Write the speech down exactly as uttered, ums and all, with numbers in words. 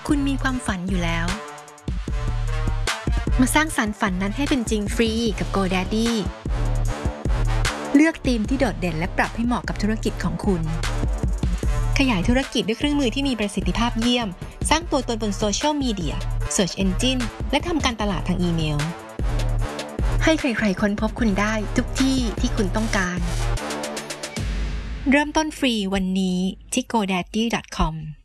คุณมีความฝันอยู่แล้วมาสร้างสรรค์ฝันนั้นให้เป็นจริงฟรีกับ GoDaddy เลือกธีมที่โดดเด่นและปรับให้เหมาะกับธุรกิจของคุณขยายธุรกิจด้วยเครื่องมือที่มีประสิทธิภาพเยี่ยมสร้างตัวตนบนโซเชียลมีเดีย Search Engine และทำการตลาดทางอีเมลให้ใครๆค้นพบคุณได้ทุกที่ที่คุณต้องการเริ่มต้นฟรีวันนี้ที่ โกแดดดี้ ดอท คอม